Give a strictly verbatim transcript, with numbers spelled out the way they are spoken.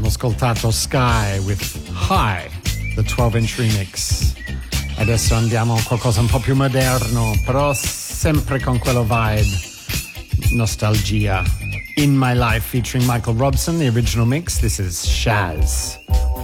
abbiamo ascoltato Sky with High, the twelve inch remix. Adesso andiamo a qualcosa un po' più moderno, però sempre con quello vibe, nostalgia. In My Life featuring Michael Robson, the original mix. This is Shaz.